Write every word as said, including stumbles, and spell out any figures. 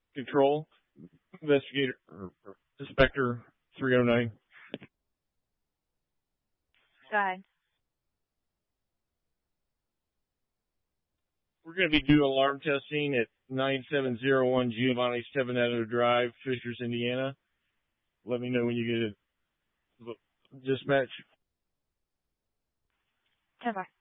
Control, Investigator, or Inspector three oh nine. Go ahead. We're going to be doing alarm testing at nine seven zero one Giovanni Stevenato Drive, Fishers, Indiana. Let me know when you get it. Dispatch. ten four.